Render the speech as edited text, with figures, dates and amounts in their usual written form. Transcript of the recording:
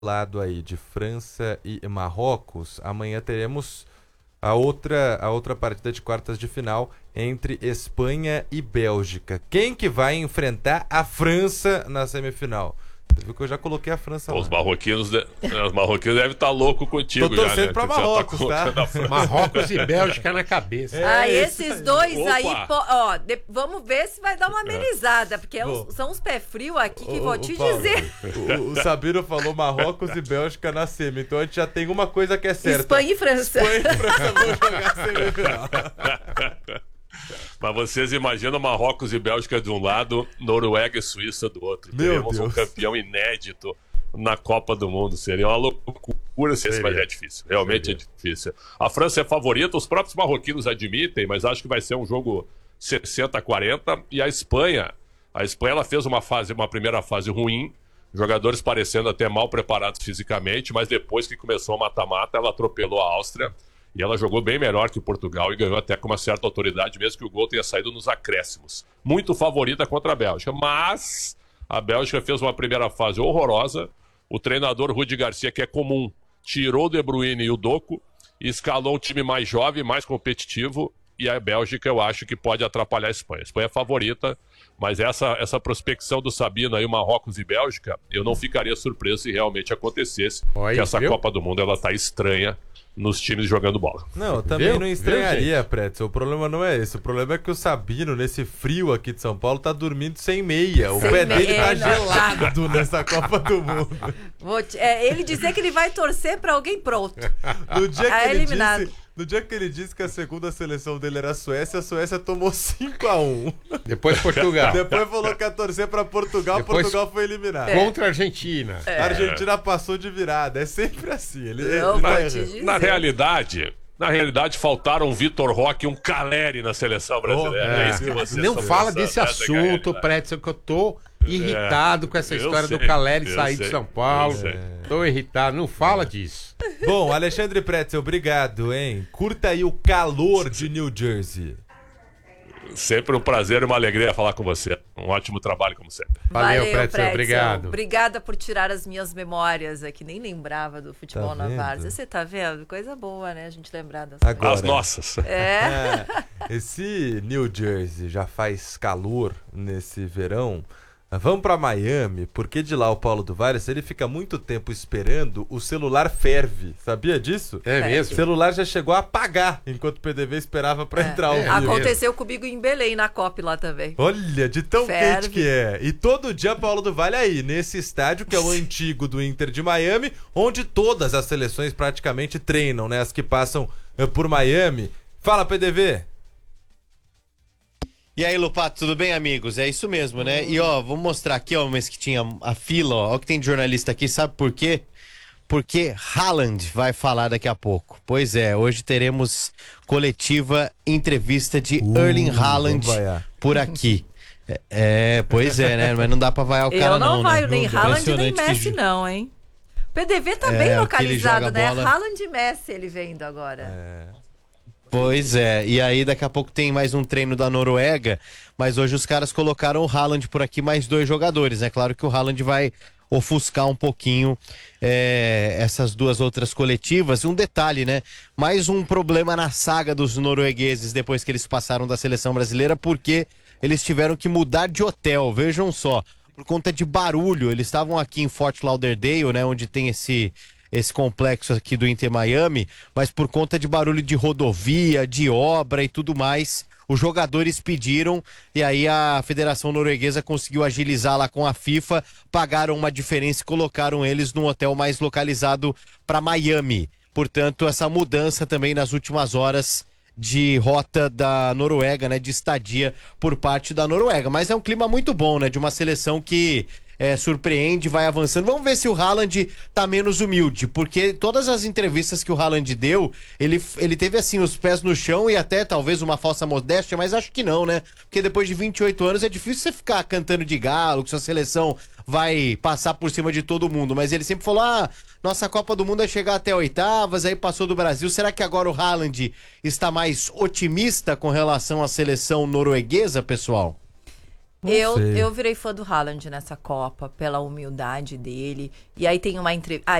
lado aí de França e Marrocos, amanhã teremos a outra partida de quartas de final entre Espanha e Bélgica. Quem que vai enfrentar a França na semifinal? Você viu que eu já coloquei a França lá. Os marroquinos devem estar loucos contigo. Tô torcendo já, né? pra Marrocos, tá? Marrocos e Bélgica na cabeça. Esses dois Opa. aí, vamos ver se vai dar uma amenizada, porque são os pé frio aqui que vou te Paulo, dizer. O Sabino falou Marrocos e Bélgica na semi, então a gente já tem uma coisa que é certa. Espanha e França. Espanha e França vão jogar semifinal. Mas vocês imaginam Marrocos e Bélgica de um lado, Noruega e Suíça do outro. Meu Teremos um Deus. campeão inédito na Copa do Mundo. Seria uma loucura se esse, mas é difícil. Realmente é difícil. A França é favorita, os próprios marroquinos admitem, mas acho que vai ser um jogo 60-40. E a Espanha ela fez uma primeira fase ruim, jogadores parecendo até mal preparados fisicamente, mas depois que começou o mata-mata, ela atropelou a Áustria. E ela jogou bem melhor que o Portugal e ganhou até com uma certa autoridade, mesmo que o gol tenha saído nos acréscimos. Muito favorita contra a Bélgica, mas a Bélgica fez uma primeira fase horrorosa. O treinador Rudi Garcia, que é comum, tirou o De Bruyne e o Doku e escalou um time mais jovem, mais competitivo. E a Bélgica eu acho que pode atrapalhar a Espanha. A Espanha é favorita, mas essa prospecção do Sabino aí, Marrocos e Bélgica, eu não ficaria surpreso se realmente acontecesse. Olha, que essa viu? Copa do Mundo ela tá estranha nos times jogando bola. Não, eu também Viu? não estranharia, Pretzel. O problema não é esse. O problema é que o Sabino, nesse frio aqui de São Paulo, tá dormindo sem meia. O Sem pé dele meia, tá não. gelado nessa Copa do Mundo. Ele dizer que ele vai torcer pra alguém pronto. No dia que ele eliminado. No dia que ele disse que a segunda seleção dele era a Suécia tomou 5-1. Depois Portugal. Depois falou que ia torcer pra Portugal, Depois- Portugal foi eliminado. Contra a Argentina. A Argentina passou de virada. É sempre assim. Ele Eu tá vou te errando. dizer. Na realidade, faltaram um Vitor Roque e um Caleri na seleção brasileira. É isso que vocês Não estão fala pensando, desse essa é a assunto, realidade. Pretzel, que eu tô irritado com essa eu história sei, do Caleri eu sair sei, de São Paulo. eu sei. Tô irritado, não fala disso. Bom, Alexandre Pretzel, obrigado, hein? Curta aí o calor de New Jersey. Sempre um prazer e uma alegria falar com você. Um ótimo trabalho, como sempre. Valeu, Pretzel, obrigado. Obrigada por tirar as minhas memórias aqui. Nem lembrava do futebol Tá na vendo? várzea. Você tá vendo? Coisa boa, né? A gente lembrar das Agora. As nossas. coisas. Esse New Jersey já faz calor nesse verão. Vamos pra Miami, porque de lá o Paulo do Vale, se ele fica muito tempo esperando, o celular ferve. Sabia disso? É O mesmo? celular já chegou a apagar enquanto o PDV esperava pra entrar ao vivo. Aconteceu comigo em Belém, na COP lá também. Olha, de tão Ferve. quente que é. E todo dia Paulo do Vale aí, nesse estádio que é o antigo do Inter de Miami, onde todas as seleções praticamente treinam, né? As que passam por Miami. Fala, PDV. E aí, Lupato, tudo bem, amigos? É isso mesmo, né? E ó, vou mostrar aqui, ó, mas que tinha a fila, ó. Ó, que tem de jornalista aqui, sabe por quê? Porque Haaland vai falar daqui a pouco. Pois é, hoje teremos coletiva entrevista de Erling Haaland vamos vaiar. por aqui. Pois é, né? Mas não dá pra vaiar o cara, Eu não né? vaio nem Haaland nem Impressionante que Messi, não, hein? O PDV tá bem o que ele localizado, joga né? bola. Haaland e Messi ele vendo agora. Pois é, e aí daqui a pouco tem mais um treino da Noruega, mas hoje os caras colocaram o Haaland por aqui, mais 2 jogadores, né? Claro que o Haaland vai ofuscar um pouquinho essas 2 outras coletivas. Um detalhe, né? Mais um problema na saga dos noruegueses depois que eles passaram da seleção brasileira, porque eles tiveram que mudar de hotel, vejam só, por conta de barulho. Eles estavam aqui em Fort Lauderdale, né? Onde tem esse complexo aqui do Inter Miami, mas por conta de barulho de rodovia, de obra e tudo mais, os jogadores pediram e aí a Federação Norueguesa conseguiu agilizar lá com a FIFA, pagaram uma diferença e colocaram eles num hotel mais localizado para Miami. Portanto, essa mudança também nas últimas horas de rota da Noruega, né, de estadia por parte da Noruega. Mas é um clima muito bom, né, de uma seleção que surpreende, vai avançando. Vamos ver se o Haaland tá menos humilde, porque todas as entrevistas que o Haaland deu, ele teve assim os pés no chão e até talvez uma falsa modéstia, mas acho que não, né? Porque depois de 28 anos é difícil você ficar cantando de galo, que sua seleção vai passar por cima de todo mundo, mas ele sempre falou, nossa Copa do Mundo é chegar até oitavas, aí passou do Brasil. Será que agora o Haaland está mais otimista com relação à seleção norueguesa, pessoal? Eu virei fã do Haaland nessa Copa, pela humildade dele. E aí tem uma entrevista.